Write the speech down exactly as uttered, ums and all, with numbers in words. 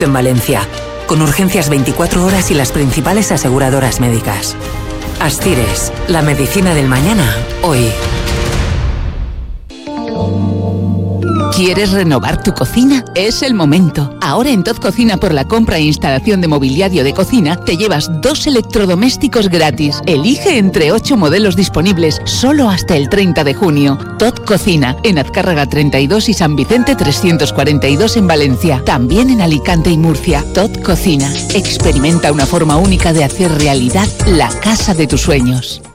En Valencia, con urgencias veinticuatro horas y las principales aseguradoras médicas. Ascires, la medicina del mañana, hoy. ¿Quieres renovar tu cocina? Es el momento. Ahora en Tot Cocina, por la compra e instalación de mobiliario de cocina, te llevas dos electrodomésticos gratis. Elige entre ocho modelos disponibles, solo hasta el treinta de junio. Tot Cocina, en Azcárraga treinta y dos y San Vicente trescientos cuarenta y dos en Valencia. También en Alicante y Murcia. Tot Cocina. Experimenta una forma única de hacer realidad la casa de tus sueños.